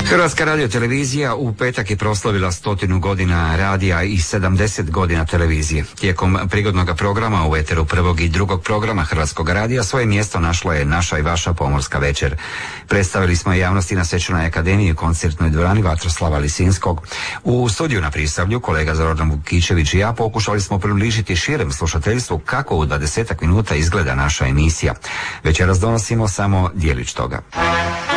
Hrvatska radiotelevizija u petak je proslavila 100 godina radija i 70 godina televizije. Tijekom prigodnog programa u eteru prvog i drugog programa Hrvatskog radija svoje mjesto našla je naša i vaša pomorska večer. Predstavili smo javnosti na Svečanoj akademiji u koncertnoj dvorani Vatroslava Lisinskog. U studiju na Prisavlju kolega Zoran Vukičević i ja pokušali smo približiti širem slušateljstvu kako u 20 minuta izgleda naša emisija. Večeras donosimo samo djelić toga.